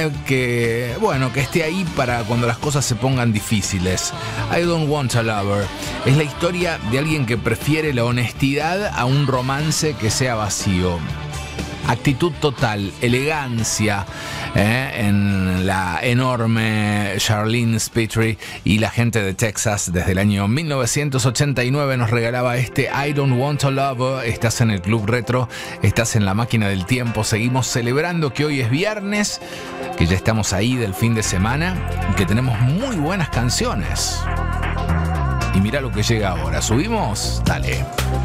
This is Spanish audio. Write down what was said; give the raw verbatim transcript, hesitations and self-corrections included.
que, bueno, que esté ahí para cuando las cosas se pongan difíciles. I Don't Want a Lover es la historia de alguien que prefiere la honestidad a un romance que sea vacío. Actitud total, elegancia eh, en la enorme Charlene Spiteri, y la gente de Texas desde el año mil novecientos ochenta y nueve nos regalaba este I Don't Want a Lover. Estás en el Club Retro, estás en la máquina del tiempo. Seguimos celebrando que hoy es viernes, que ya estamos ahí del fin de semana y que tenemos muy buenas canciones. Y mira lo que llega ahora. ¿Subimos? Dale.